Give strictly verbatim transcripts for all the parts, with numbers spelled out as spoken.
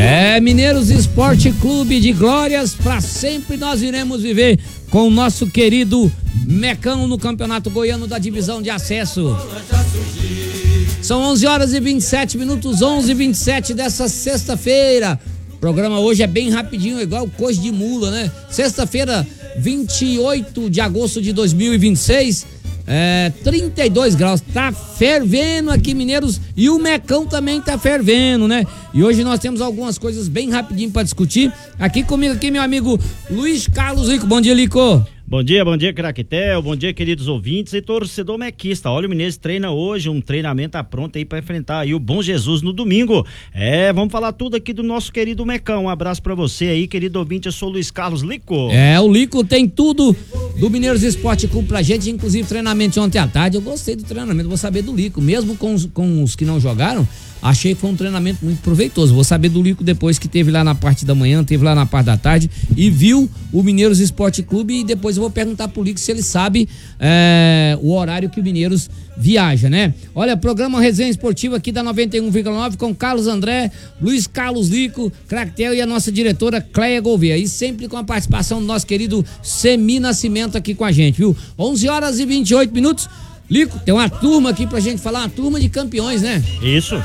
É, Mineiros Esporte Clube de glórias, pra sempre nós iremos viver com o nosso querido Mecão no Campeonato Goiano da Divisão de Acesso. São onze horas e vinte e sete minutos, onze e vinte e sete dessa sexta-feira. O programa hoje é bem rapidinho, igual coisa de mula, né? Sexta-feira, vinte e oito de agosto de dois mil e vinte e seis. É, trinta e dois graus, tá fervendo aqui, Mineiros, e o Mecão também tá fervendo, né? E hoje nós temos algumas coisas bem rapidinho pra discutir. Aqui comigo, aqui meu amigo Luiz Carlos Lico. Bom dia, Lico. Bom dia, bom dia, Craquetel, bom dia, queridos ouvintes e torcedor mequista. Olha, o Mineiros treina hoje, um treinamento tá pronto aí pra enfrentar aí o Bom Jesus no domingo. É, vamos falar tudo aqui do nosso querido Mecão. Um abraço pra você aí, querido ouvinte, eu sou o Luiz Carlos Lico. É, o Lico tem tudo do Mineiros Esporte Clube pra gente, inclusive treinamento de ontem à tarde. Eu gostei do treinamento, vou saber do Lico, mesmo com os, com os que não jogaram. Achei que foi um treinamento muito proveitoso. Vou saber do Lico depois, que teve lá na parte da manhã, teve lá na parte da tarde e viu o Mineiros Esporte Clube, e depois eu vou perguntar pro Lico se ele sabe é, o horário que o Mineiros viaja, né? Olha, programa Resenha Esportiva aqui da noventa e um vírgula nove com Carlos André, Luiz Carlos Lico, Craquetel e a nossa diretora Cleia Gouveia, e sempre com a participação do nosso querido Semi Nascimento aqui com a gente, viu? onze horas e vinte e oito minutos. Lico, tem uma turma aqui pra gente falar, uma turma de campeões, né? Isso.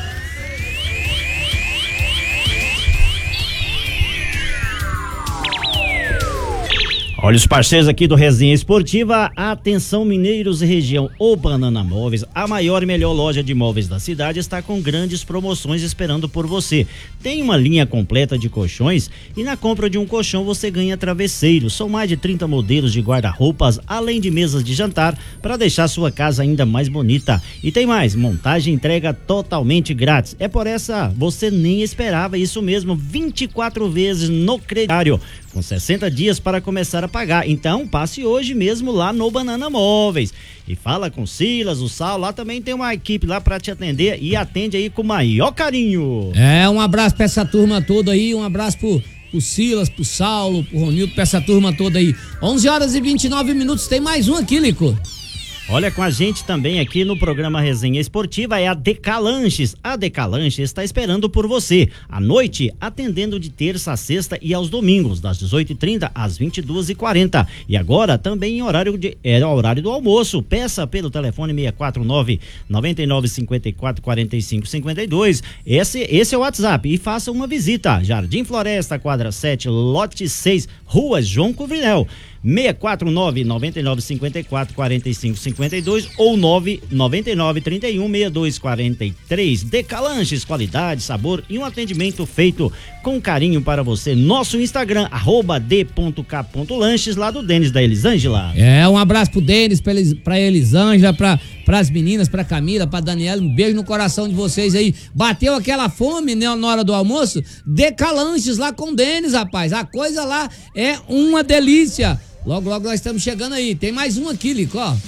Olha os parceiros aqui do Resenha Esportiva, atenção Mineiros e região, o Banana Móveis, a maior e melhor loja de móveis da cidade, está com grandes promoções esperando por você. Tem uma linha completa de colchões e na compra de um colchão você ganha travesseiro. São mais de trinta modelos de guarda-roupas, além de mesas de jantar para deixar sua casa ainda mais bonita. E tem mais, montagem e entrega totalmente grátis. É por essa, você nem esperava, isso mesmo, vinte e quatro vezes no crediário, com sessenta dias para começar a pagar. Então passe hoje mesmo lá no Banana Móveis e fala com Silas, o Sal, lá também tem uma equipe lá para te atender e atende aí com o maior carinho. É, um abraço pra essa turma toda aí, um abraço pro, pro Silas, pro Saulo, pro Ronildo, pra essa turma toda aí. onze horas e vinte e nove minutos, tem mais um aqui, Lico. Olha, com a gente também aqui no programa Resenha Esportiva é a D K Lanches. A D K Lanches está esperando por você. À noite, atendendo de terça a sexta e aos domingos, das dezoito e trinta às vinte e duas e quarenta. E agora também em horário de é, horário do almoço. Peça pelo telefone seis quatro nove, nove nove cinco quatro, quatro cinco cinco dois. Esse, esse é o WhatsApp. E faça uma visita. Jardim Floresta, quadra sete, lote seis, Rua João Covrinel. seis quatro nove, nove nove cinco quatro, quatro cinco cinco dois ou nove nove nove, trinta e um, sessenta e dois quarenta e três. D K Lanches, qualidade, sabor e um atendimento feito com carinho para você. Nosso Instagram, arroba d ponto k ponto lanches, lá do Denis da Elisângela. É, um abraço pro Denis, pra, Elis, pra Elisângela, pra, pras meninas, pra Camila, pra Daniela, um beijo no coração de vocês aí. Bateu aquela fome, né, na hora do almoço? D K Lanches lá com o Denis, rapaz. A coisa lá é uma delícia. Logo, logo nós estamos chegando aí. Tem mais um aqui, Lico, ó.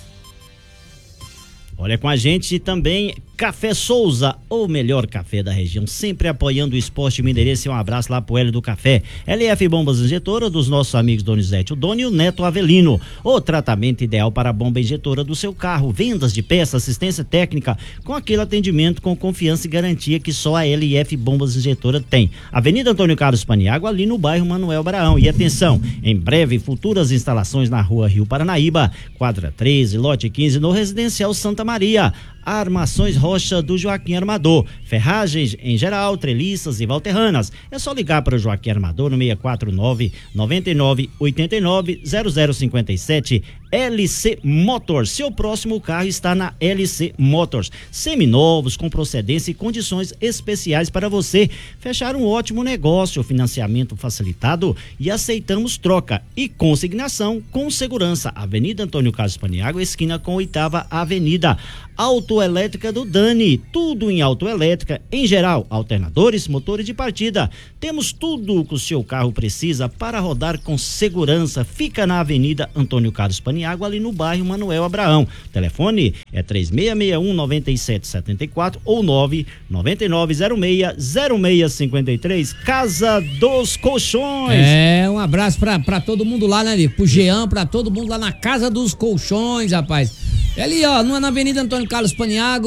Olha, com a gente também Café Souza, o melhor café da região, sempre apoiando o esporte mineirense. Um abraço lá pro Hélio do Café. L F Bombas Injetora, dos nossos amigos Donizete, o Doni e o Neto Avelino. O tratamento ideal para a bomba injetora do seu carro. Vendas de peça, assistência técnica, com aquele atendimento com confiança e garantia que só a L F Bombas Injetora tem. Avenida Antônio Carlos Paniagua, ali no bairro Manuel Abraão. E atenção, em breve, futuras instalações na rua Rio Paranaíba, quadra treze, lote quinze, no Residencial Santa Maria. Armações Rocha do Joaquim Armador, ferragens em geral, treliças e valterranas. É só ligar para o Joaquim Armador no seis quatro nove, nove nove oito nove, zero zero cinco sete. L C Motors, seu próximo carro está na L C Motors. Seminovos com procedência e condições especiais para você fechar um ótimo negócio, financiamento facilitado e aceitamos troca e consignação com segurança. Avenida Antônio Carlos Paniagua, esquina com Oitava Avenida. Autoelétrica do Dani, tudo em autoelétrica, em geral, alternadores, motores de partida. Temos tudo que o seu carro precisa para rodar com segurança. Fica na Avenida Antônio Carlos Paniagua, ali no bairro Manuel Abraão. Telefone é três seis seis um, nove sete sete quatro ou nove nove nove zero seis zero seis cinco três. Casa dos Colchões. É, um abraço pra, pra todo mundo lá, né, Lico? Pro Jean, pra todo mundo lá na Casa dos Colchões, rapaz. É ali, ó, na Avenida Antônio Carlos Paniagua,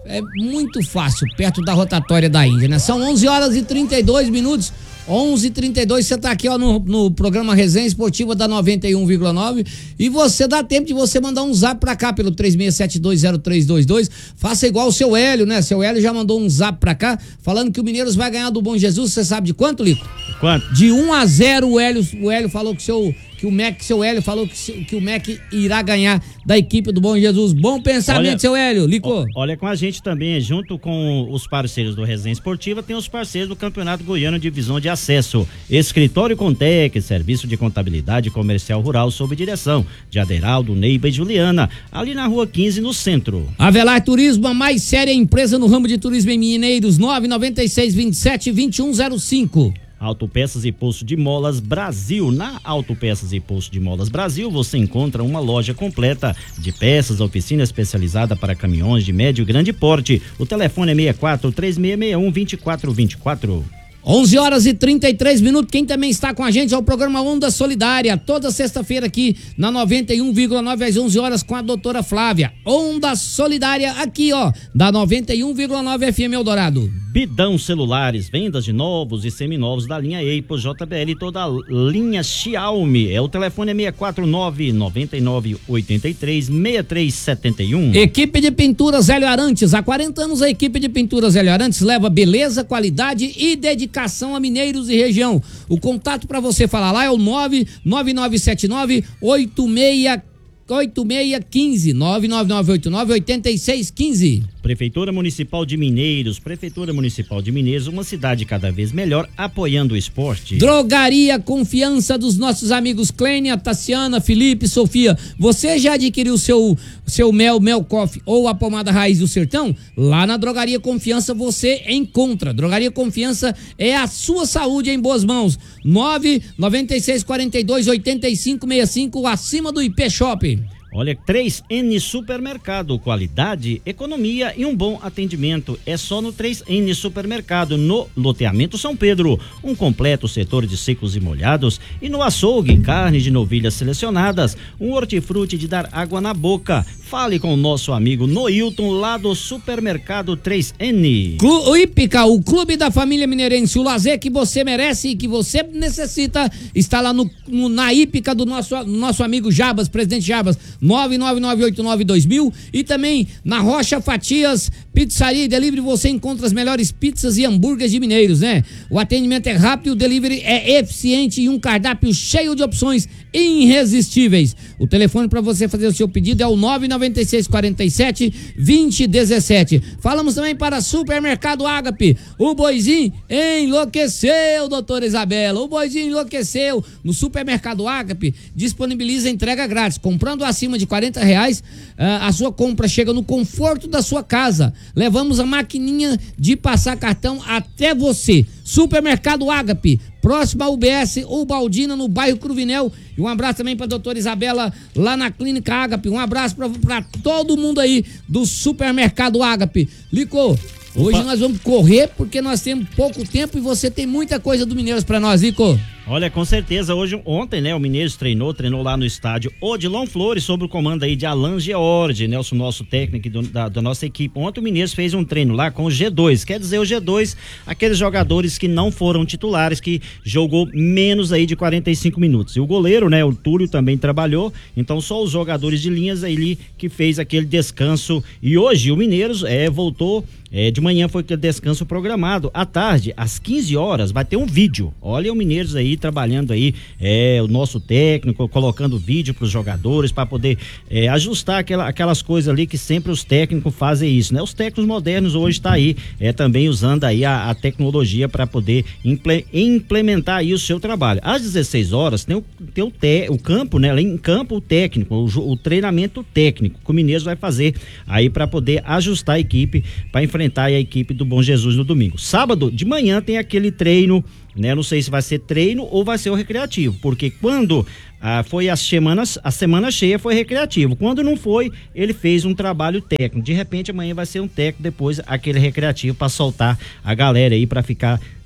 é muito fácil, perto da rotatória da Índia, né? São onze horas e trinta e dois minutos. onze e trinta e dois, você tá aqui ó, no, no programa Resenha Esportiva da noventa e um vírgula nove e você dá tempo de você mandar um zap pra cá pelo três seis sete dois zero três dois dois. Faça igual o seu Hélio, né? Seu Hélio já mandou um zap pra cá falando que o Mineiros vai ganhar do Bom Jesus. Você sabe de quanto, Lico? Quanto? De um a zero. O Hélio, o Hélio falou que seu que o Mac, seu Hélio falou que, que o Mac irá ganhar da equipe do Bom Jesus. Bom pensamento, olha, seu Hélio. Lico. Olha com a gente também, junto com os parceiros do Resenha Esportiva, tem os parceiros do Campeonato Goiano Divisão de Acesso. Escritório Contec, serviço de contabilidade comercial rural sob direção de Aderaldo, Neiba e Juliana, ali na rua quinze, no centro. Avelar Turismo, a mais séria empresa no ramo de turismo em Mineiros, nove nove seis, vinte e sete, vinte e um zero cinco. Autopeças e Poço de Molas Brasil. Na Autopeças e Poço de Molas Brasil você encontra uma loja completa de peças, oficina especializada para caminhões de médio e grande porte. O telefone é seis quatro, três seis seis um, dois quatro dois quatro. onze horas e trinta e três minutos. Quem também está com a gente é o programa Onda Solidária, toda sexta-feira aqui na noventa e um vírgula nove às onze horas com a doutora Flávia. Onda Solidária aqui, ó, da noventa e um vírgula nove F M Eldorado. Bidão Celulares, vendas de novos e seminovos da linha Apple, J B L e toda a linha Xiaomi. É o telefone é seis quatro nove, nove nove oito três, seis três sete um. Equipe de Pinturas Hélio Arantes. Há quarenta anos a equipe de Pinturas Hélio Arantes leva beleza, qualidade e dedicação a mineiros e região. O contato para você falar lá é o nove nove nove sete nove oito seis oito seis um cinco, nove nove nove oito nove oito seis um cinco. Prefeitura Municipal de Mineiros, Prefeitura Municipal de Mineiros, uma cidade cada vez melhor, apoiando o esporte. Drogaria Confiança dos nossos amigos Clênia, Tassiana, Felipe, Sofia. Você já adquiriu seu seu mel, mel coffee ou a pomada raiz do sertão? Lá na Drogaria Confiança você encontra. Drogaria Confiança é a sua saúde em boas mãos. nove nove seis quatro dois oito cinco seis cinco, acima do I P Shop. Olha, três N Supermercado, qualidade, economia e um bom atendimento. É só no três N Supermercado, no loteamento São Pedro. Um completo setor de secos e molhados e no açougue, carne de novilhas selecionadas, um hortifruti de dar água na boca. Fale com o nosso amigo Noilton, lá do Supermercado três N. Clu, o Ípica, o Clube da Família Mineirense, o lazer que você merece e que você necessita, está lá no, no na Ípica do nosso, nosso amigo Jabas, presidente Jabas, nove nove nove oito nove dois mil, e também na Rocha Fatias, Pizzaria e Delivery, você encontra as melhores pizzas e hambúrgueres de Mineiros, né? O atendimento é rápido, o delivery é eficiente e um cardápio cheio de opções irresistíveis. O telefone para você fazer o seu pedido é o nove nove seis quatro sete, dois zero um sete. Falamos também para Supermercado Ágape. O Boizinho enlouqueceu, doutora Isabela. O Boizinho enlouqueceu. No Supermercado Ágape disponibiliza entrega grátis. Comprando acima de quarenta reais, a sua compra chega no conforto da sua casa. Levamos a maquininha de passar cartão até você. Supermercado Ágape, próximo ao U B S ou Baldina, no bairro Cruvinel. E um abraço também para a doutora Isabela, lá na Clínica Ágape. Um abraço para todo mundo aí do Supermercado Ágape. Lico, hoje nós vamos correr porque nós temos pouco tempo e você tem muita coisa do Mineiros para nós, Lico. Olha, com certeza, hoje, ontem, né, o Mineiros treinou, treinou lá no estádio Odilon Flores, sob o comando aí de Alan George, né, o nosso técnico do, da, da nossa equipe. Ontem o Mineiros fez um treino lá com o G dois, quer dizer, o G dois, aqueles jogadores que não foram titulares, que jogou menos aí de quarenta e cinco minutos. E o goleiro, né, o Túlio também trabalhou, então só os jogadores de linhas aí que fez aquele descanso. E hoje o Mineiros é, voltou, é, de manhã foi aquele descanso programado, à tarde, às quinze horas, vai ter um vídeo. Olha o Mineiros aí trabalhando aí, é, o nosso técnico colocando vídeo para os jogadores para poder é, ajustar aquela, aquelas coisas ali que sempre os técnicos fazem isso, né? Os técnicos modernos hoje tá aí, é, também usando aí a, a tecnologia para poder imple, implementar aí o seu trabalho. Às dezesseis horas tem o, tem o, te, o campo, né? Lá em campo o técnico, o, o treinamento técnico que o Mineiros vai fazer aí para poder ajustar a equipe para enfrentar a equipe do Bom Jesus no domingo. Sábado de manhã tem aquele treino, né? Não sei se vai ser treino ou vai ser o recreativo, porque quando ah, foi as semanas, a semana cheia foi recreativo, quando não foi, ele fez um trabalho técnico. De repente amanhã vai ser um técnico, depois aquele recreativo para soltar a galera aí para ficar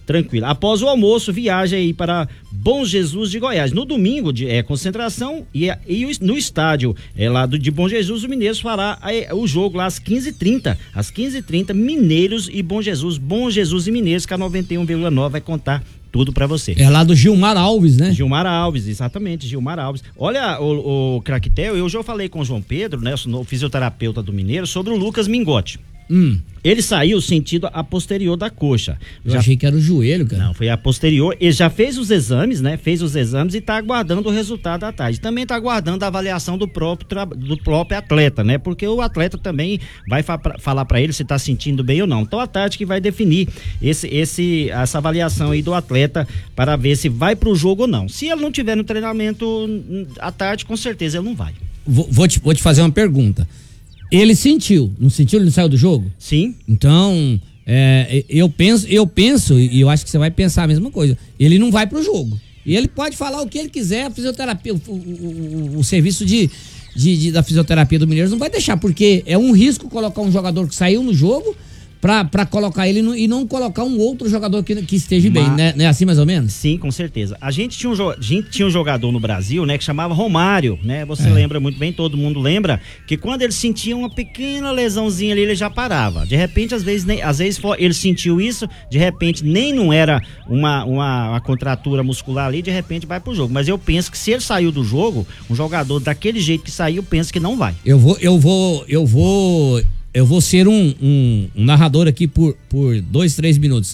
tranquilo. Após o almoço, viaja aí para Bom Jesus de Goiás. No domingo, de, é concentração e, e no estádio é, lá do, de Bom Jesus, o Mineiros fará é, o jogo lá às quinze e trinta. Às quinze e trinta, Mineiros e Bom Jesus. Bom Jesus e Mineiros, que a noventa e um vírgula nove vai contar tudo pra você. É lá do Gilmar Alves, né? Gilmar Alves, exatamente, Gilmar Alves. Olha, o, o Craquetel, eu já falei com o João Pedro, né, o fisioterapeuta do Mineiro, sobre o Lucas Mingotti. Hum. Ele saiu sentido a posterior da coxa. Eu já... achei que era o joelho, cara. Não, foi a posterior. Ele já fez os exames, né? Fez os exames e tá aguardando o resultado à tarde. Também tá aguardando a avaliação do próprio, tra... do próprio atleta, né? Porque o atleta também vai fa... falar para ele se tá sentindo bem ou não. Então a tarde que vai definir esse, esse, essa avaliação aí do atleta para ver se vai pro jogo ou não. Se ele não tiver no treinamento à tarde, com certeza ele não vai. Vou, vou, te, vou te fazer uma pergunta. Ele sentiu, não sentiu? Ele não saiu do jogo? Sim. Então, é, eu penso, eu penso, e eu acho que você vai pensar a mesma coisa. Ele não vai pro jogo. E ele pode falar o que ele quiser, a fisioterapia, o, o, o, o serviço de, de, de, da fisioterapia do Mineiros não vai deixar, porque é um risco colocar um jogador que saiu no jogo Pra, pra colocar ele no, e não colocar um outro jogador que, que esteja bem, Mas, né? Não é assim mais ou menos? Sim, com certeza. A gente tinha um, a gente tinha um jogador no Brasil, né, que chamava Romário, né? Você é. lembra muito bem, todo mundo lembra, que quando ele sentia uma pequena lesãozinha ali, ele já parava. De repente, às vezes, nem, às vezes ele sentiu isso, de repente nem não era uma, uma, uma contratura muscular ali, de repente vai pro jogo. Mas eu penso que se ele saiu do jogo, um jogador daquele jeito que saiu, eu penso que não vai. Eu vou, eu vou, eu vou... Eu vou ser um, um, um narrador aqui por, por dois, três minutos.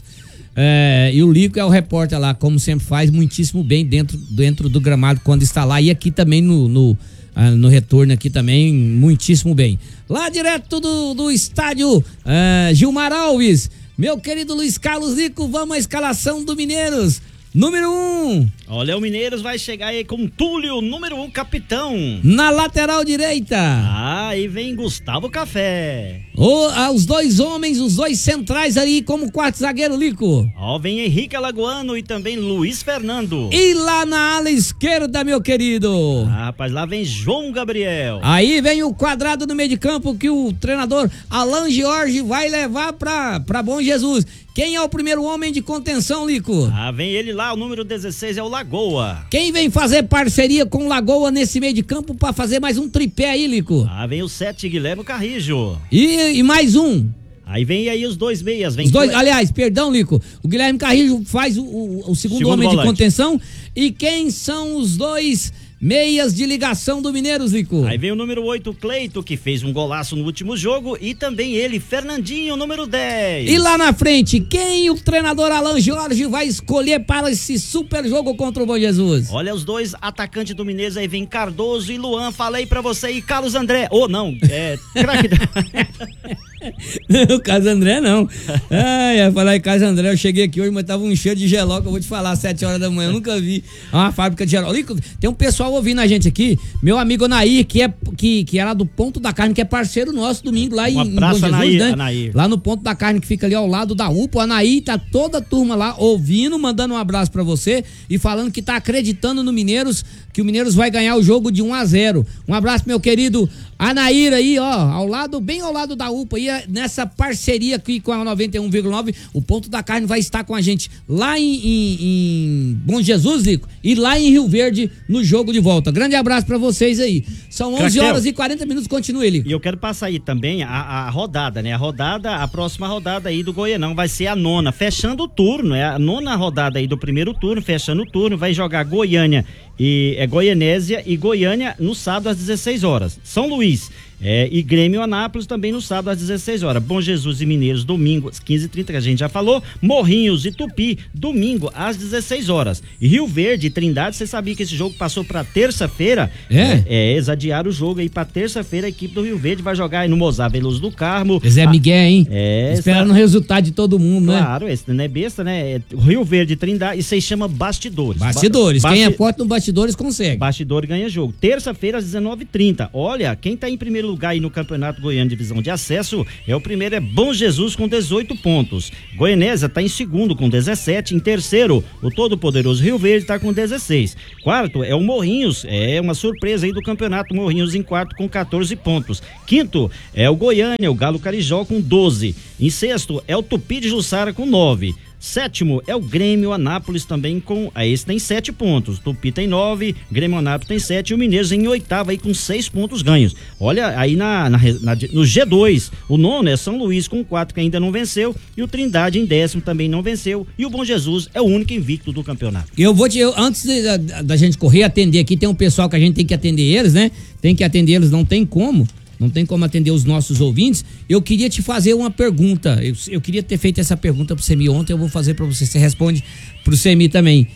É, e o Lico é o repórter lá, como sempre faz, muitíssimo bem dentro, dentro do gramado quando está lá. E aqui também no, no, no retorno aqui também, muitíssimo bem. Lá direto do, do estádio é, Gilmar Alves, meu querido Luiz Carlos Lico, vamos à escalação do Mineiros. Número um. Olha, o Mineiros vai chegar aí com Túlio, número um, capitão. Na lateral direita. Ah, aí vem Gustavo Café. O, ah, os dois homens, os dois centrais ali como quarto zagueiro, Lico. Ó, vem Henrique Alagoano e também Luiz Fernando. E lá na ala esquerda, meu querido. Ah, rapaz, lá vem João Gabriel. Aí vem o quadrado no meio de campo que o treinador Alan Jorge vai levar pra, pra Bom Jesus. Quem é o primeiro homem de contenção, Lico? Ah, vem ele lá, o número dezesseis é o Lagoa. Quem vem fazer parceria com o Lagoa nesse meio de campo pra fazer mais um tripé aí, Lico? Ah, vem o sete, Guilherme Carrijo. E, e mais um. Aí vem aí os dois meias. Vem os dois, aliás, perdão, Lico, o Guilherme Carrijo faz o, o, o segundo, segundo homem volante de contenção. E quem são os dois meias de ligação do Mineiros, Lico? Aí vem o número oito, Cleito, que fez um golaço no último jogo, e também ele, Fernandinho, número dez. E lá na frente, quem o treinador Alan Jorge vai escolher para esse super jogo contra o Bom Jesus? Olha, os dois atacantes do Mineiros, aí vem Cardoso e Luan, falei pra você, e Carlos André, ou oh, não, é... O Carlos André não. Ai, ia falar em Carlos André, eu cheguei aqui hoje, mas tava um cheiro de geló, que eu vou te falar, sete horas da manhã, eu nunca vi uma fábrica de geló. Tem um pessoal ouvindo a gente aqui, meu amigo Anair, que é, que, que é lá do Ponto da Carne, que é parceiro nosso domingo lá em, em Bom Jesus, Anair, né? Anair. Lá no Ponto da Carne, que fica ali ao lado da U P A, o Anair, tá toda a turma lá ouvindo, mandando um abraço pra você e falando que tá acreditando no Mineiros, que o Mineiros vai ganhar o jogo de um a zero. Um abraço, meu querido Anair aí, ó, ao lado, bem ao lado da U P A, e nessa parceria aqui com a noventa e um vírgula nove, o Ponto da Carne vai estar com a gente lá em, em, em Bom Jesus, Lico, e lá em Rio Verde no jogo de volta. Grande abraço pra vocês aí. São onze horas e quarenta minutos, continue, Lico. E eu quero passar aí também a, a rodada, né? A rodada, a próxima rodada aí do Goianão vai ser a nona, fechando o turno, é a nona rodada aí do primeiro turno, fechando o turno, vai jogar Goiânia e é Goianésia e Goiânia no sábado às dezesseis horas. São Luís é, e Grêmio Anápolis também no sábado às dezesseis horas. Bom Jesus e Mineiros domingo às quinze e trinta, que a gente já falou. Morrinhos e Tupi domingo às dezesseis horas. E Rio Verde e Trindade, você sabia que esse jogo passou pra terça-feira? É? É, é eles adiaram o jogo aí pra terça-feira. A equipe do Rio Verde vai jogar aí no Mozar Veloso do Carmo. Zé Miguel, hein? É. Esperando o resultado de todo mundo, claro, né? Claro, esse não é besta, né? É Rio Verde e Trindade, isso aí chama bastidores. Bastidores, ba quem basti... é forte no bastidores consegue. Bastidor ganha jogo. Terça-feira às dezenove e trinta. Olha, quem tá em primeiro lugar aí no Campeonato Goiano Divisão de Acesso é o primeiro, é Bom Jesus com dezoito pontos. Goianésia tá em segundo com dezessete. Em terceiro, o todo-poderoso Rio Verde tá com dezesseis. Quarto é o Morrinhos, é uma surpresa aí do campeonato. Morrinhos em quarto com quatorze pontos. Quinto é o Goiânia, o Galo Carijó com doze. Em sexto é o Tupi de Jussara com nove. Sétimo é o Grêmio Anápolis também com, aí esse tem sete pontos, Tupi tem nove, Grêmio Anápolis tem sete e o Mineiros em oitavo aí com seis pontos ganhos. Olha aí na, na, na no G dois, o nono é São Luís com quatro que ainda não venceu e o Trindade em décimo também não venceu e o Bom Jesus é o único invicto do campeonato. Eu vou te, eu, antes de, da, da gente correr, atender aqui, tem um pessoal que a gente tem que atender eles, né? Tem que atender eles, não tem como. Não tem como atender os nossos ouvintes. Eu queria te fazer uma pergunta. Eu, eu queria ter feito essa pergunta pro Semi ontem, eu vou fazer para você. Você responde pro Semi também.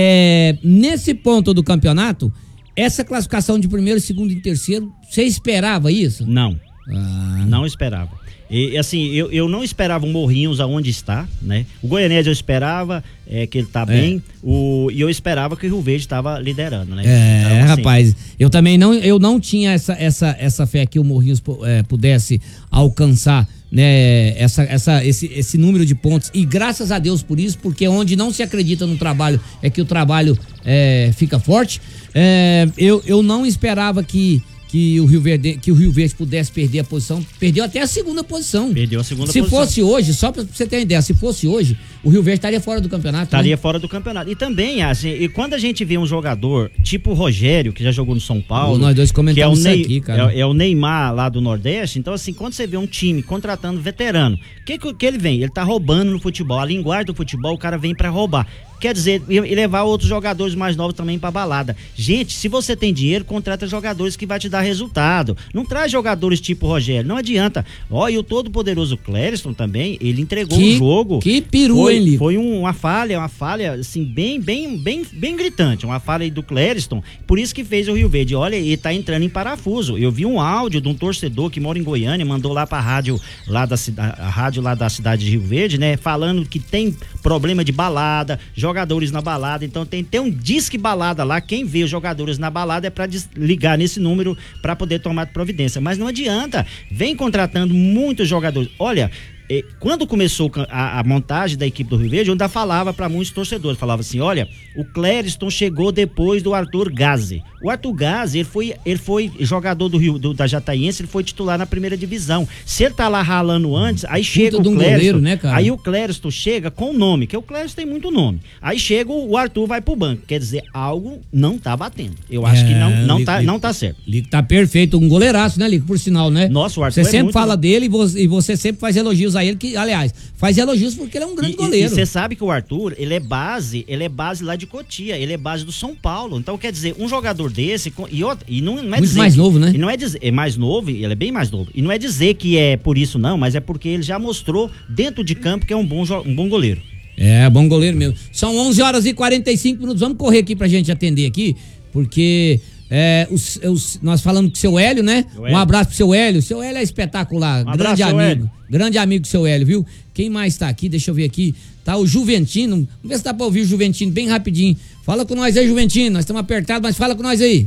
É, nesse ponto do campeonato, essa classificação de primeiro, segundo e terceiro, você esperava isso? Não. Ah. Não esperava. E assim, eu, eu não esperava o Morrinhos aonde está, né? O Goianésia eu esperava é, que ele tá é. bem, o, e eu esperava que o Rio Verde estava liderando, né? É, então, assim, rapaz, eu também não, eu não tinha essa, essa, essa fé que o Morrinhos é, pudesse alcançar, né, essa, essa, esse, esse número de pontos, e graças a Deus por isso, porque onde não se acredita no trabalho é que o trabalho é, fica forte. É, eu, eu não esperava que que o Rio Verde, que o Rio Verde pudesse perder a posição, perdeu até a segunda posição. Perdeu a segunda se posição. Se fosse hoje, só pra você ter uma ideia, se fosse hoje, o Rio Verde estaria fora do campeonato. Estaria né? fora do campeonato. E também, assim, e quando a gente vê um jogador tipo o Rogério, que já jogou no São Paulo, nós dois comentamos que é o isso aqui, cara. É, é o Neymar lá do Nordeste, então assim, quando você vê um time contratando veterano, o que, que, que ele vem? Ele tá roubando no futebol, a linguagem do futebol, o cara vem pra roubar. Quer dizer, e levar outros jogadores mais novos também pra balada. Gente, se você tem dinheiro, contrata jogadores que vai te dar resultado. Não traz jogadores tipo Rogério, não adianta. Ó, e o todo poderoso Clériston também, ele entregou o jogo. Que peru, foi, hein, Lico? Foi um, uma falha, uma falha, assim, bem, bem, bem, bem gritante, uma falha aí do Clériston, por isso que fez o Rio Verde. Olha, ele tá entrando em parafuso. Eu vi um áudio de um torcedor que mora em Goiânia, mandou lá pra rádio, lá da cidade, a rádio lá da cidade de Rio Verde, né, falando que tem problema de balada, jogadores na balada, então tem, tem um disque balada lá, quem vê os jogadores na balada é pra ligar nesse número pra poder tomar providência, mas não adianta, vem contratando muitos jogadores. Olha, quando começou a, a montagem da equipe do Rio Verde, eu ainda falava para muitos torcedores, falava assim, olha, o Clériston chegou depois do Arthur Gazi. O Arthur Gazi, ele foi, ele foi jogador do Rio, do, da Jataiense, ele foi titular na primeira divisão. Se ele tá lá ralando antes, aí chega Puta o um Clériston, goleiro, né, cara? Aí o Clériston chega com o nome, que o Clériston tem muito nome. Aí chega o Arthur, vai pro banco. Quer dizer, algo não tá batendo. Eu acho é, que não, não, Lico, tá, não tá certo. Lico tá perfeito, um goleiraço, né, Lico, por sinal, né? Nossa, o Arthur Você é sempre muito fala bom. dele e você, e você sempre faz elogios a ele, que, aliás, faz elogios porque ele é um grande e, goleiro. E você sabe que o Arthur, ele é base, ele é base lá de Cotia, ele é base do São Paulo. Então, quer dizer, um jogador desse, e, outro, e não, não é muito dizer mais que, novo, né? E não é dizer, é mais novo, ele é bem mais novo. E não é dizer que é por isso não, mas é porque ele já mostrou dentro de campo que é um bom, um bom goleiro. É, bom goleiro mesmo. São onze horas e quarenta e cinco minutos, vamos correr aqui pra gente atender aqui, porque é, os, os, nós falamos com o seu Hélio, né? Hélio. Um abraço pro seu Hélio, seu Hélio é espetacular, um grande abraço, amigo, Hélio. Grande amigo do seu Hélio, viu? Quem mais tá aqui? Deixa eu ver aqui. Tá o Juventino, vamos ver se dá pra ouvir o Juventino bem rapidinho. Fala com nós aí, Juventino, nós estamos apertados, mas fala com nós aí.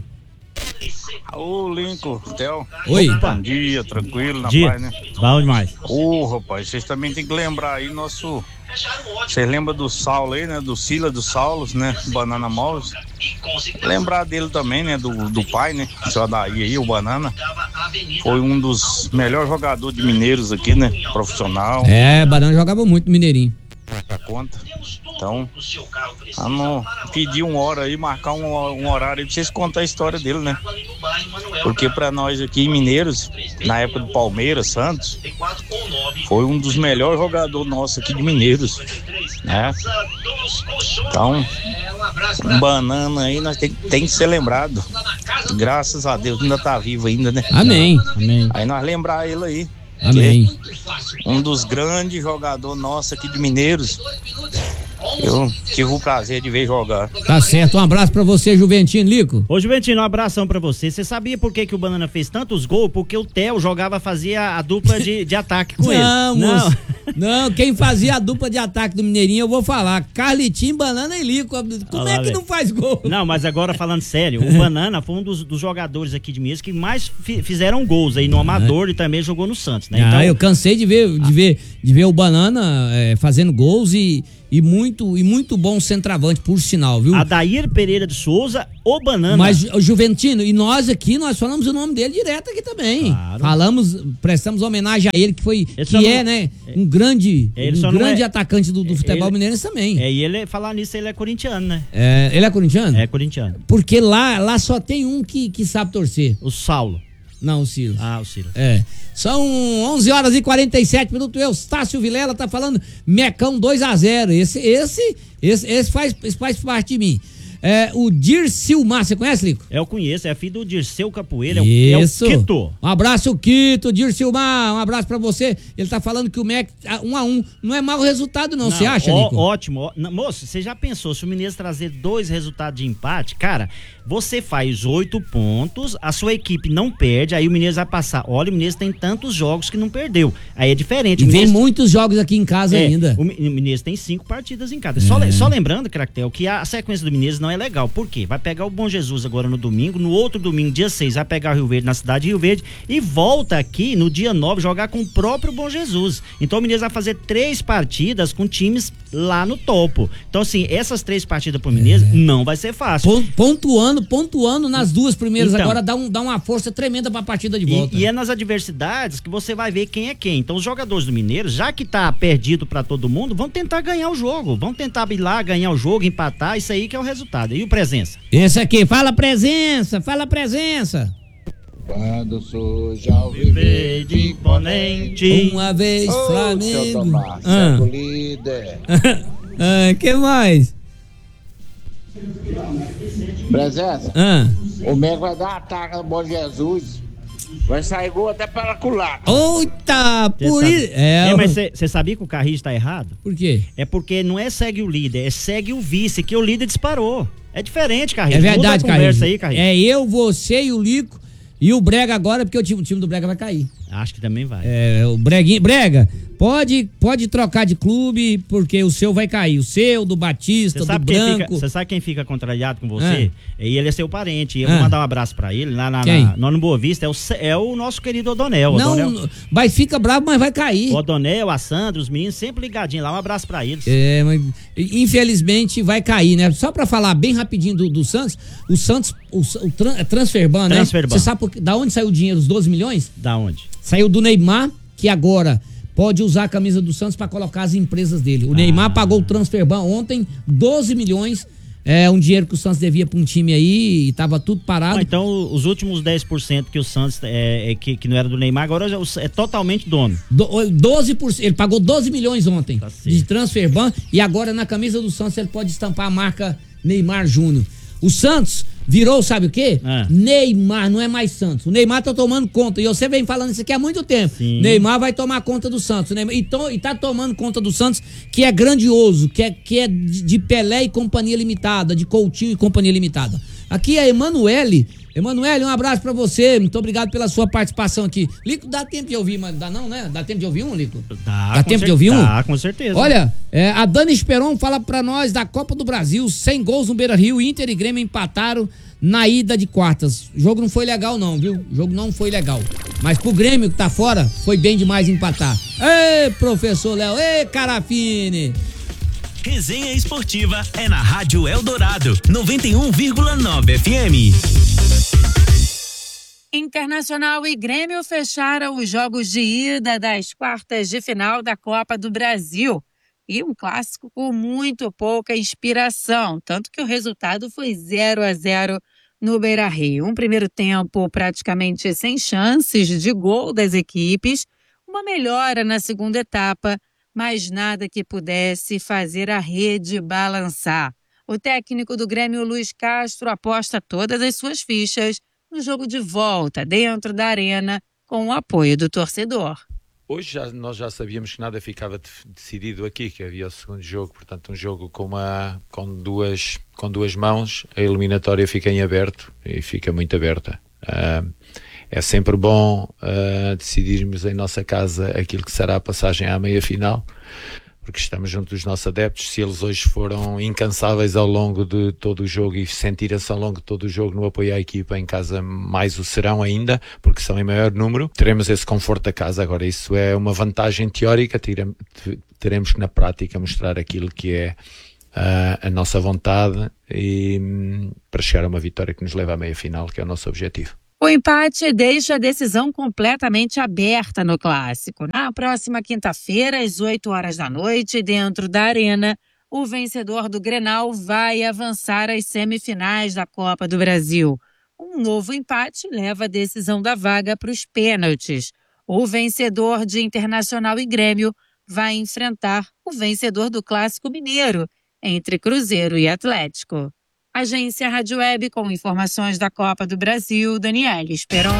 Ô, Lincoln, Theo. Oi. Bom dia, tranquilo, na dia. paz, né? Bom demais. Ô, rapaz, vocês também tem que lembrar aí nosso... Vocês lembram do Saulo aí, né? Do Sila do Saulo, né? Banana Mouse. Lembrar dele também, né? Do, do pai, né? O seu Adair aí, o Banana. Foi um dos melhores jogadores de Mineiros aqui, né? Profissional. É, Banana jogava muito no Mineirinho. Pra conta. Então, vamos pedir uma hora aí, marcar um, um horário aí pra vocês contar a história dele, né? Porque pra nós aqui em Mineiros, na época do Palmeiras, Santos, foi um dos melhores jogadores nossos aqui de Mineiros, né? Então, um Banana aí, nós tem, tem que ser lembrado. Graças a Deus, ainda tá vivo ainda, né? Amém, amém. Aí nós lembrar ele aí. Amém. Um dos grandes jogadores nossos aqui de Mineiros. Eu tive o prazer de ver jogar. Tá certo, um abraço pra você, Juventino. Lico. Ô, Juventino, um abração pra você. Você sabia por que, que o Banana fez tantos gols? Porque o Theo jogava, fazia a dupla de, de ataque com não, ele. Moço. Não, não, quem fazia a dupla de ataque do Mineirinho, eu vou falar. Carlitinho, Banana e Lico. Como Olá, é que véio. não faz gol? Não, mas agora falando sério, o Banana foi um dos, dos jogadores aqui de Mineiros que mais fi, fizeram gols aí no Amador ah, e também jogou no Santos, né? Ah, então, eu cansei de ver, de ver, de ver o Banana é, fazendo gols e e muito, e muito bom centroavante, por sinal, viu? Adair Pereira de Souza, o Banana. Mas, o Juventino, e nós aqui, nós falamos o nome dele direto aqui também. Claro. Falamos, prestamos homenagem a ele, que foi, ele que é, não, né, um grande, um grande é, atacante do, do futebol ele, mineiro também. É, e ele, falar nisso, ele é corintiano, né? É, ele é corintiano? É corintiano. Porque lá, lá só tem um que, que sabe torcer. O Saulo. Não, o Silas. Ah, o Silas. É. São onze horas e quarenta e sete minutos. Eustácio Vilela tá falando Mecão dois a zero. Esse, esse, esse, esse faz, esse faz parte de mim. É, o Dircilmar, você conhece, Lico? Eu conheço, é filho do Dirceu Capoeira, Isso. É o Quito. Um abraço, Quito, Dircilmar, um abraço pra você. Ele tá falando que o M E C, um a um, não é mau resultado não, você acha, ó, Lico? Ótimo. Ó, não, moço, você já pensou, se o Mineiro trazer dois resultados de empate, cara, você faz oito pontos, a sua equipe não perde, aí o Mineiro vai passar. Olha, o Mineiro tem tantos jogos que não perdeu. Aí é diferente. E vem muitos jogos aqui em casa é, ainda. O Mineiro tem cinco partidas em casa. É. Só, só lembrando, Cractel, que a sequência do Mineiro não é legal. Por quê? Vai pegar o Bom Jesus agora no domingo, no outro domingo, dia seis, vai pegar o Rio Verde na cidade de Rio Verde e volta aqui no dia nove jogar com o próprio Bom Jesus. Então o Mineiro vai fazer três partidas com times lá no topo. Então assim, essas três partidas pro Mineiro é. não vai ser fácil. Pontuando, pontuando nas duas primeiras, então, agora dá, um, dá uma força tremenda pra partida de volta. E, e é nas adversidades que você vai ver quem é quem. Então os jogadores do Mineiro, já que tá perdido pra todo mundo, vão tentar ganhar o jogo, vão tentar ir lá, ganhar o jogo, empatar, isso aí que é o resultado. E o Presença? Esse aqui, fala Presença, fala Presença. Quando surge ao viver de imponente, uma vez oh, Flamengo. Tomás, ah. é o líder. ah, que mais? Presença, ah. o Mego vai dar ataque no Bom Jesus. Vai sair gol até para culata. Eita, por isso. É, é, mas você sabia que o Carris tá errado? Por quê? É porque não é segue o líder, é segue o vice, que o líder disparou. É diferente, Carris. É verdade, Carris. Aí, Carris. É eu, você e o Lico e o Brega agora, porque o time, o time do Brega vai cair. Acho que também vai. É, o Breguinho, Brega, pode, pode trocar de clube, porque o seu vai cair. O seu, do Batista, do Branco. Você sabe quem fica contrariado com você? É. Ele é seu parente. Eu ah. vou mandar um abraço pra ele. Lá na, na, na, no Boa Vista, é o, é o nosso querido Odonel. Não, Odonel. Mas fica bravo, mas vai cair. O Odonel, a Sandra, os meninos sempre ligadinhos lá. Um abraço pra eles. É, mas infelizmente vai cair, né? Só pra falar bem rapidinho do, do Santos, o Santos, o, o tran, Transferban, né? Você sabe por, da onde saiu o dinheiro, os doze milhões? Da onde? Saiu do Neymar, que agora pode usar a camisa do Santos para colocar as empresas dele. O ah. Neymar pagou o Transferban ontem, doze milhões, é um dinheiro que o Santos devia para um time aí e tava tudo parado. Ah, então os últimos dez por cento que o Santos, é, é, que, que não era do Neymar, agora é totalmente dono. Do, doze por cento, ele pagou doze milhões ontem tá de Transferban e agora na camisa do Santos ele pode estampar a marca Neymar Júnior. O Santos virou, sabe o quê? Ah. Neymar, não é mais Santos. O Neymar tá tomando conta. E você vem falando isso aqui há muito tempo. Sim. Neymar vai tomar conta do Santos. Neymar, e, to, e tá tomando conta do Santos, que é grandioso, que é, que é de, de Pelé e Companhia Limitada, de Coutinho e Companhia Limitada. Aqui é Emanuele. Emanuele, um abraço pra você. Muito obrigado pela sua participação aqui. Lico, dá tempo de ouvir, mas dá não, né? Dá tempo de ouvir um, Lico? Dá, dá tempo cer- de ouvir um? Dá, com certeza. Olha, é, a Dani Esperon fala pra nós da Copa do Brasil, sem gols no Beira-Rio, Inter e Grêmio empataram na ida de quartas. O jogo não foi legal não, viu? O jogo não foi legal. Mas pro Grêmio que tá fora, foi bem demais empatar. Ê, professor Léo, ê, Carafine. Resenha Esportiva é na Rádio Eldorado, noventa e um vírgula nove F M. Internacional e Grêmio fecharam os jogos de ida das quartas de final da Copa do Brasil. E um clássico com muito pouca inspiração, tanto que o resultado foi zero a zero no Beira-Rio. Um primeiro tempo praticamente sem chances de gol das equipes, uma melhora na segunda etapa, mas nada que pudesse fazer a rede balançar. O técnico do Grêmio, Luiz Castro, aposta todas as suas fichas no jogo de volta dentro da arena com o apoio do torcedor. Hoje já, nós já sabíamos que nada ficava de, decidido aqui, que havia o segundo jogo, portanto um jogo com, uma, com, duas, com duas mãos, a eliminatória fica em aberto e fica muito aberta. Uh, é sempre bom uh, decidirmos em nossa casa aquilo que será a passagem à meia-final, porque estamos junto dos nossos adeptos. Se eles hoje foram incansáveis ao longo de todo o jogo e sentiram-se ao longo de todo o jogo no apoio à equipa, em casa mais o serão ainda, porque são em maior número, teremos esse conforto da casa. Agora, isso é uma vantagem teórica, teremos que na prática mostrar aquilo que é a, a nossa vontade e para chegar a uma vitória que nos leva à meia final, que é o nosso objetivo. O empate deixa a decisão completamente aberta no clássico. Na próxima quinta-feira, às oito horas da noite, dentro da Arena, o vencedor do Grenal vai avançar às semifinais da Copa do Brasil. Um novo empate leva a decisão da vaga para os pênaltis. O vencedor de Internacional e Grêmio vai enfrentar o vencedor do Clássico Mineiro, entre Cruzeiro e Atlético. Agência Rádio Web com informações da Copa do Brasil, Daniele Esperon.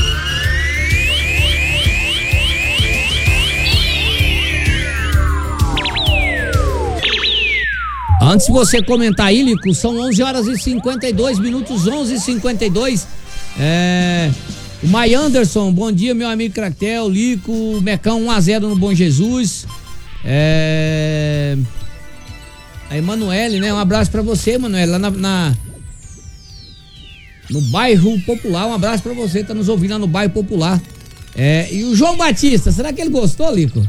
Antes de você comentar aí, Lico, são onze horas e cinquenta e dois minutos, onze e cinquenta e dois. É... O Mai Anderson, bom dia, meu amigo Cractel, Lico, Mecão um a zero no Bom Jesus. É... A Emanuele, né? Um abraço pra você, Emanuele, lá na, na... no bairro Popular. Um abraço pra você, tá nos ouvindo lá no bairro Popular. É... E o João Batista, será que ele gostou, Lico?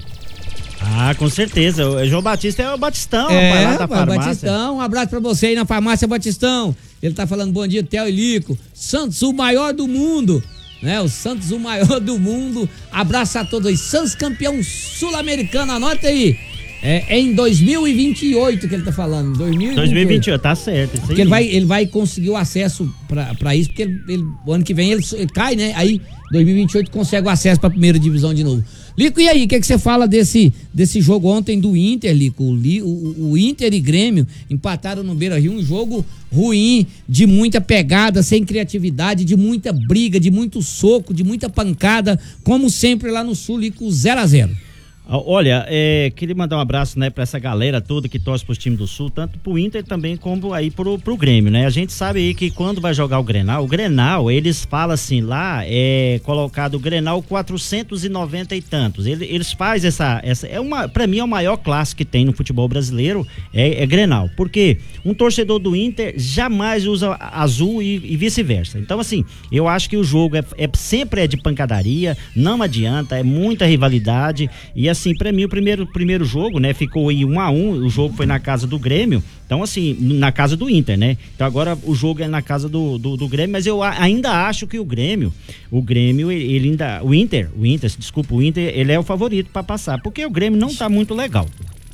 Ah, com certeza. O João Batista é o Batistão, é, rapaz, lá da farmácia. Batistão, um abraço pra você aí na farmácia Batistão. Ele tá falando bom dia, Theo e Lico. Santos, o maior do mundo, né? O Santos, o maior do mundo. Abraço a todos aí. Santos, campeão sul-americano, anota aí. É, é em dois mil e vinte e oito que ele tá falando. dois mil e vinte e oito, dois mil e vinte e oito, tá certo. Isso porque ele vai, ele vai conseguir o acesso pra, pra isso, porque ele, ele, o ano que vem ele, ele cai, né? Aí, dois mil e vinte e oito, consegue o acesso pra primeira divisão de novo. Lico, e aí, o que, que você fala desse, desse jogo ontem do Inter, Lico? O, o, o Inter e Grêmio empataram no Beira-Rio, um jogo ruim, de muita pegada, sem criatividade, de muita briga, de muito soco, de muita pancada, como sempre lá no Sul, Lico, zero a zero. Olha, é, queria mandar um abraço, né, pra essa galera toda que torce pros times do Sul, tanto pro Inter também como aí pro, pro Grêmio, né? A gente sabe aí que quando vai jogar o Grenal, o Grenal, eles falam assim, lá é colocado o Grenal quatrocentos e noventa e tantos. Eles, eles fazem essa, essa, é uma, pra mim é o maior clássico que tem no futebol brasileiro, é, é Grenal. Porque um torcedor do Inter jamais usa azul e, e vice-versa. Então, assim, eu acho que o jogo é, é sempre é de pancadaria, não adianta, é muita rivalidade e assim, pra mim o primeiro, primeiro jogo, né, ficou aí um a um, o jogo foi na casa do Grêmio, então assim, na casa do Inter, né, então agora o jogo é na casa do, do, do Grêmio, mas eu ainda acho que o Grêmio, o Grêmio, ele ainda, o Inter, o Inter, desculpa, o Inter, ele é o favorito pra passar, porque o Grêmio não tá muito legal.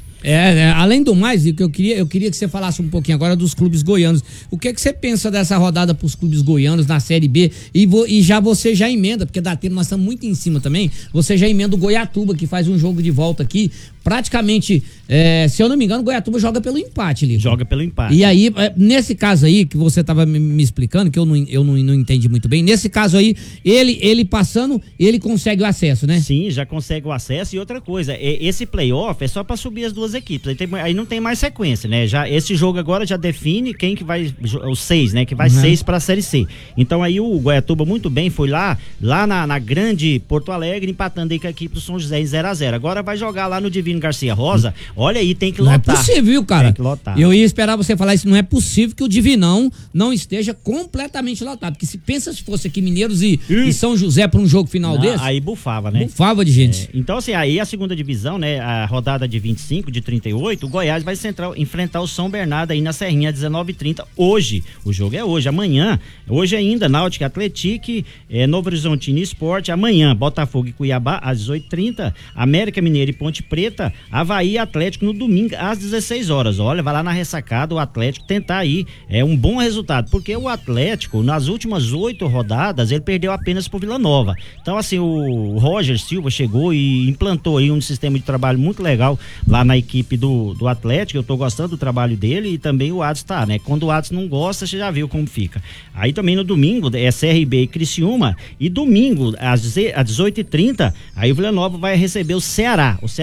É, é, além do mais, que eu queria, eu queria que você falasse um pouquinho agora dos clubes goianos. O que é que você pensa dessa rodada pros clubes goianos na Série B? E, vo, e já você já emenda, porque dá tempo, nós estamos muito em cima também, você já emenda o Goiatuba, que faz um jogo de volta aqui, praticamente, é, se eu não me engano, o Goiatuba joga pelo empate, Lico. Joga pelo empate. E aí, nesse caso aí, que você estava me, me explicando, que eu, não, eu não, não entendi muito bem, nesse caso aí, ele, ele passando, ele consegue o acesso, né? Sim, já consegue o acesso. E outra coisa, esse playoff é só para subir as duas equipes, aí, tem, aí não tem mais sequência, né? Já, esse jogo agora já define quem que vai, os seis, né? Que vai uhum. seis para a Série C. Então aí o Goiatuba muito bem, foi lá, lá na, na grande Porto Alegre, empatando aí com a equipe do São José em zero a zero. Agora vai jogar lá no Divino Garcia Rosa, olha aí, tem que lotar. Não é possível, cara. Tem que lotar. Eu ia esperar você falar isso, não é possível que o Divinão não esteja completamente lotado, porque se pensa se fosse aqui Mineiros e, e São José para um jogo final não, desse. Aí bufava, né? Bufava de gente. É, então assim, aí a segunda divisão, né, a rodada de vinte e cinco, de trinta e oito, o Goiás vai central, enfrentar o São Bernardo aí na Serrinha às dezenove e trinta, hoje, o jogo é hoje, amanhã, hoje ainda, Náutica Atlético, é, Novo Horizontino Esporte, amanhã, Botafogo e Cuiabá às dezoito e trinta, América Mineiro e Ponte Preta, Avaí Atlético no domingo às dezesseis horas. Olha, vai lá na ressacada o Atlético tentar aí é um bom resultado, porque o Atlético nas últimas oito rodadas ele perdeu apenas pro Vila Nova. Então assim, o Roger Silva chegou e implantou aí um sistema de trabalho muito legal lá na equipe do, do Atlético. Eu tô gostando do trabalho dele e também o Adson tá, né? Quando o Adson não gosta, você já viu como fica. Aí também no domingo é C R B e Criciúma, e domingo às dezoito e trinta aí o Vila Nova vai receber o Ceará, o Ceará lá no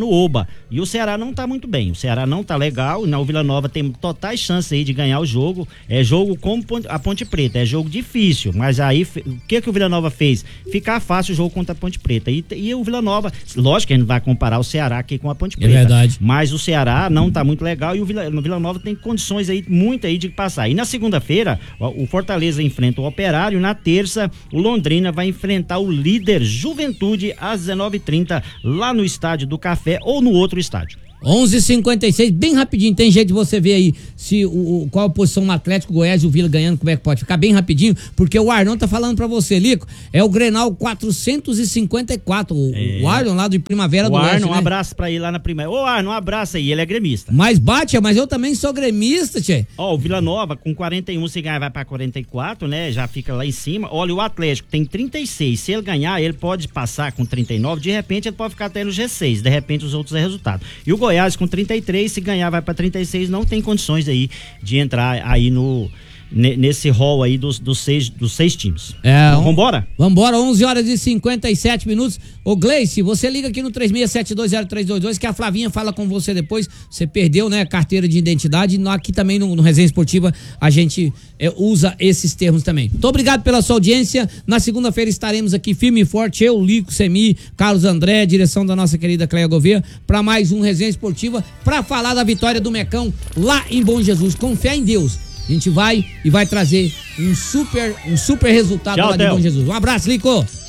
no Oba. E o Ceará não tá muito bem, o Ceará não tá legal, não, o Vila Nova tem totais chances aí de ganhar o jogo, é jogo como a Ponte Preta, é jogo difícil, mas aí o que que o Vila Nova fez? Ficar fácil o jogo contra a Ponte Preta, e, e o Vila Nova, lógico que a gente vai comparar o Ceará aqui com a Ponte Preta, é verdade. Mas o Ceará não tá muito legal e o Vila, o Vila Nova tem condições aí, muito aí de passar. E na segunda-feira, o Fortaleza enfrenta o Operário, na terça, o Londrina vai enfrentar o líder Juventude às dezenove e trinta, lá no Estádio do Café ou no outro estádio. onze e cinquenta e seis, bem rapidinho, tem jeito de você ver aí se o, o, qual a posição o Atlético, o Goiás e o Vila ganhando, como é que pode ficar bem rapidinho, porque o Arnon tá falando pra você, Lico, é o Grenal quatrocentos e cinquenta e quatro, o, é. o Arnon lá de Primavera o do Arnon, Oeste, um né? abraço pra ir lá na Primavera. Ô Arnon, um abraço aí, ele é gremista. Mas bate, mas eu também sou gremista, tchê. Ó, o Vila Nova com quarenta e um, se ganhar vai pra quarenta e quatro, né, já fica lá em cima. Olha, o Atlético tem trinta e seis, se ele ganhar, ele pode passar com trinta e nove, de repente ele pode ficar até no G seis, de repente os outros é resultado. E o Goiás com trinta e três, se ganhar vai para trinta e seis, não tem condições aí de entrar aí no nesse hall aí dos, dos, seis, dos seis times. É, então, vambora? Vambora, onze horas e cinquenta e sete minutos. Ô Gleice, você liga aqui no três seis sete dois zero três dois dois que a Flavinha fala com você depois. Você perdeu, né, carteira de identidade. Aqui também no, no Resenha Esportiva a gente é, usa esses termos também. Muito obrigado pela sua audiência. Na segunda-feira estaremos aqui firme e forte, eu, Lico, Semi, Carlos André, direção da nossa querida Cleia Gouveia, para mais um Resenha Esportiva, para falar da vitória do Mecão lá em Bom Jesus. Com fé em Deus, a gente vai e vai trazer um super, um super resultado. Tchau, lá de Bom Jesus. Um abraço, Lico.